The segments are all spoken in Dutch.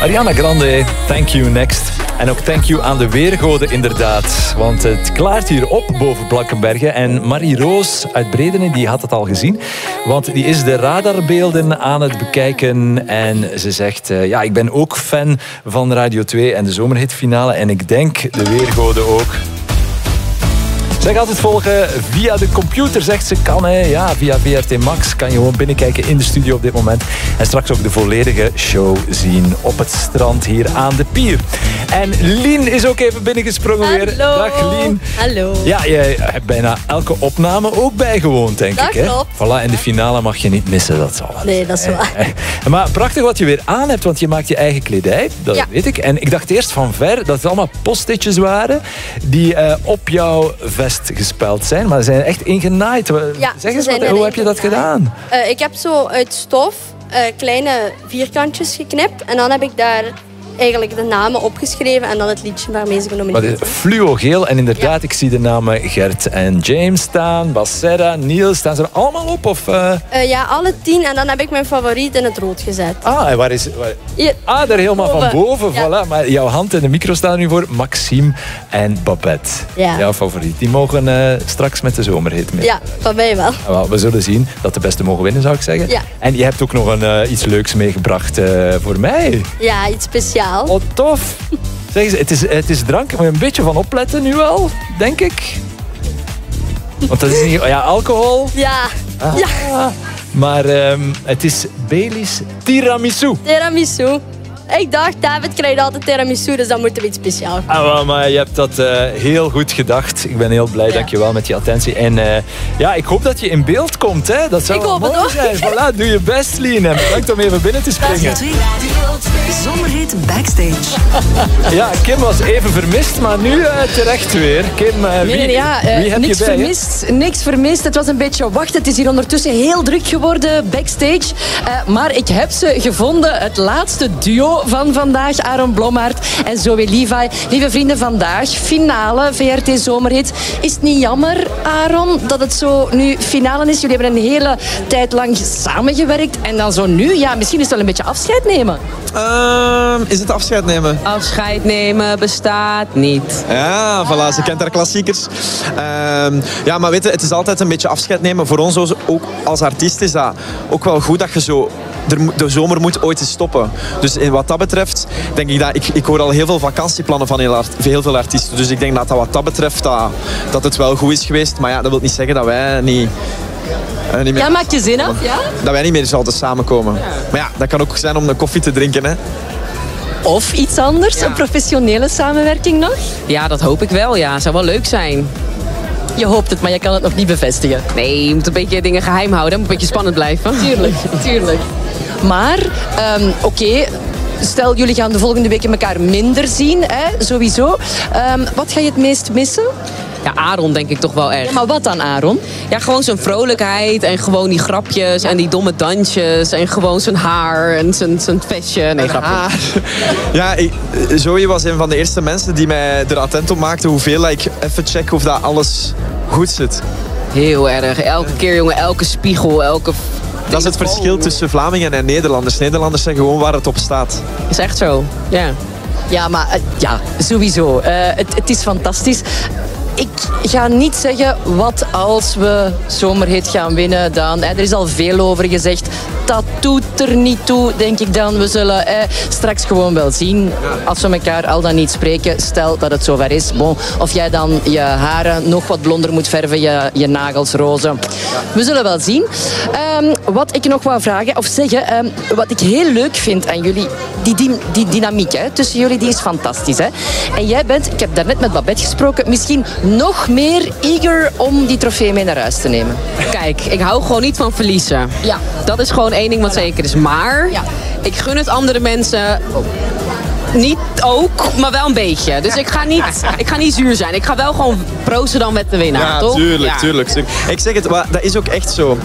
Ariana Grande, Thank You Next. En ook thank you aan de weergoden inderdaad. Want het klaart hier op boven Blankenbergen. En Marie-Roos uit Bredene die had het al gezien. Want die is de radarbeelden aan het bekijken. En ze zegt, ja, ik ben ook fan van Radio 2 en de zomerhitfinale. En ik denk de weergoden ook. Zij gaat het volgen via de computer, zegt ze. Kan, hè. Ja, via VRT Max kan je gewoon binnenkijken in de studio op dit moment. En straks ook de volledige show zien op het strand hier aan de pier. En Lien is ook even binnengesprongen weer. Dag Lien. Hallo. Ja, jij hebt bijna elke opname ook bijgewoond, denk ik. Hè? Klopt. Voilà, en de finale mag je niet missen, dat zal wel. Nee, dat is waar. Maar prachtig wat je weer aan hebt, want je maakt je eigen kledij. Dat weet ik. En ik dacht eerst van ver dat het allemaal postitjes waren die op jouw vest gespeld zijn, maar ze zijn echt ingenaaid. Zeg eens, hoe heb je dat gedaan? Ik heb zo uit stof kleine vierkantjes geknipt en dan heb ik daar eigenlijk de namen opgeschreven en dan het liedje waarmee ze genomineerd zijn. Fluogeel en inderdaad, ik zie de namen Gert en James staan, Bassera, Niels, staan ze er allemaal op? Of, ja, alle 10 en dan heb ik mijn favoriet in het rood gezet. Ah, en waar is... daar helemaal van boven, voilà. Maar jouw hand en de micro staan nu voor Maxime en Babette. Ja. Jouw favoriet. Die mogen straks met de zomerhit mee. Ja, van mij wel. Wel, we zullen zien dat de beste mogen winnen, zou ik zeggen. Ja. En je hebt ook nog iets leuks meegebracht voor mij. Ja, iets speciaals. Oh, tof. Zeg eens, het is drank. Moet je een beetje van opletten nu al, denk ik. Want dat is niet... Ja, alcohol. Ja. Ah. Ja. Maar het is Baileys Tiramisu. Tiramisu. Ik dacht, David krijgt altijd tiramisu, dus dan moeten we iets speciaals doen. Ah, maar je hebt dat heel goed gedacht. Ik ben heel blij, dankjewel, met je attentie. En ja, ik hoop dat je in beeld komt. Hè. Dat zou wel mooi zijn. Voilà, doe je best, Lien. En bedankt om even binnen te springen. Zomerhit Backstage. Ja, Kim was even vermist, maar nu terecht weer. Kim, wie heb niks je bij? Niks vermist. Het was een beetje wachten. Het is hier ondertussen heel druk geworden backstage. Maar ik heb ze gevonden. Het laatste duo van vandaag, Aaron Blommaert en Zoe Levi. Lieve vrienden, vandaag finale VRT Zomerhit. Is het niet jammer, Aaron, dat het zo nu finale is? Jullie hebben een hele tijd lang samengewerkt en dan zo nu, ja, misschien is het wel een beetje afscheid nemen. Is het afscheid nemen? Afscheid nemen bestaat niet. Ja, voilà, ze kent haar klassiekers. Ja, maar weet je, het is altijd een beetje afscheid nemen. Voor ons ook als artiest is dat ook wel goed dat je zo... De zomer moet ooit eens stoppen. Dus wat dat betreft, denk ik dat... Ik hoor al heel veel vakantieplannen van heel veel artiesten. Dus ik denk dat wat dat betreft, dat het wel goed is geweest. Maar ja, dat wil niet zeggen dat wij niet meer... Ja, maak je zin af, ja? Dat wij niet meer zouden samenkomen. Ja. Maar ja, dat kan ook zijn om een koffie te drinken, hè. Of iets anders, een professionele samenwerking nog? Ja, dat hoop ik wel, ja. Zou wel leuk zijn. Je hoopt het, maar je kan het nog niet bevestigen. Nee, je moet een beetje dingen geheim houden. Moet een beetje spannend blijven. Tuurlijk. Maar, oké, stel jullie gaan de volgende weken elkaar minder zien, hè, sowieso. Wat ga je het meest missen? Ja, Aaron denk ik toch wel echt. Ja, maar wat dan, Aaron? Ja, gewoon zijn vrolijkheid en gewoon die grapjes en die domme dansjes en gewoon zijn haar en zijn vestje. Nee, grapje. Ja, Zoe was een van de eerste mensen die mij er attent op maakte hoeveel ik even check of dat alles goed zit. Heel erg. Elke keer, jongen, elke spiegel, elke... Dat is het verschil tussen Vlamingen en Nederlanders. Nederlanders zeggen gewoon waar het op staat. Is echt zo, ja. Ja, maar ja, sowieso. Het is fantastisch. Ik ga niet zeggen wat als we Zomerhit gaan winnen dan. Er is al veel over gezegd. Dat doet er niet toe, denk ik dan. We zullen straks gewoon wel zien. Als we elkaar al dan niet spreken, stel dat het zover is. Bon, of jij dan je haren nog wat blonder moet verven, je nagels roze. We zullen wel zien. Wat ik nog wou vragen, of zeggen, wat ik heel leuk vind aan jullie, die dynamiek tussen jullie, die is fantastisch. Hè? En jij bent, ik heb daarnet met Babette gesproken, misschien nog meer eager om die trofee mee naar huis te nemen. Kijk, ik hou gewoon niet van verliezen. Ja. Dat is gewoon één ding wat zeker is. Maar ik gun het andere mensen Niet ook, maar wel een beetje. Dus ik ga niet zuur zijn. Ik ga wel gewoon proosten dan met de winnaar, Ja, toch? tuurlijk. Ik zeg het, maar dat is ook echt zo.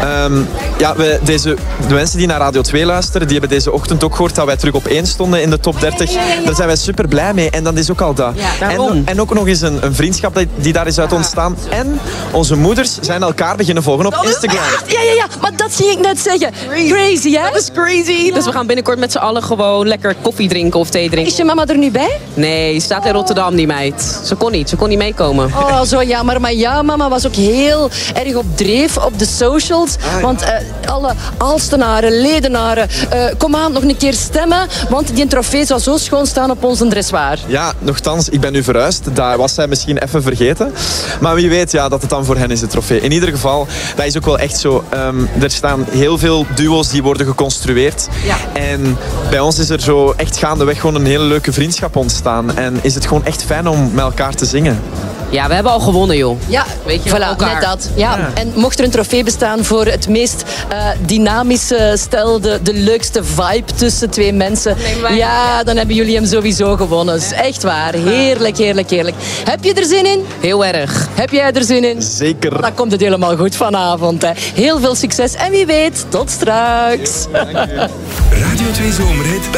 De mensen die naar Radio 2 luisteren, die hebben deze ochtend ook gehoord dat wij terug op 1 stonden in de top 30. Daar zijn wij super blij mee. En dat is ook al dat. En ook nog eens een vriendschap die daar is uit ontstaan. En onze moeders zijn elkaar beginnen volgen op Instagram. Ja, maar dat ging ik net zeggen. Crazy, hè? Dat is crazy. Dus we gaan binnenkort met z'n allen gewoon lekker koffie drinken of thee drinken. Is je mama er nu bij? Nee, ze staat in Rotterdam, die meid. Ze kon niet meekomen. Oh, zo jammer. Maar ja, mama was ook heel erg op dreef op de socials. Want alle Alstenaren, Ledenaren, kom aan, nog een keer stemmen. Want die trofee zou zo schoon staan op onze dressoir. Ja, nochtans, ik ben nu verhuisd. Dat was zij misschien even vergeten. Maar wie weet dat het dan voor hen is, de trofee. In ieder geval, dat is ook wel echt zo. Er staan heel veel duo's die worden geconstrueerd. Ja. En bij ons is er zo echt gaandeweg gewoon een hele leuke vriendschap ontstaan. En is het gewoon echt fijn om met elkaar te zingen. Ja, we hebben al gewonnen, joh. Ja, weet je, voilà, net dat. Ja. En mocht er een trofee bestaan voor het meest dynamische stel, de leukste vibe tussen twee mensen, ja, dan hebben jullie hem sowieso gewonnen. Dat is echt waar. Heerlijk, heerlijk, heerlijk. Heb je er zin in? Heel erg. Heb jij er zin in? Zeker. Dan komt het helemaal goed vanavond. Hè. Heel veel succes en wie weet, tot straks. Dank u. Radio 2 Zomerhit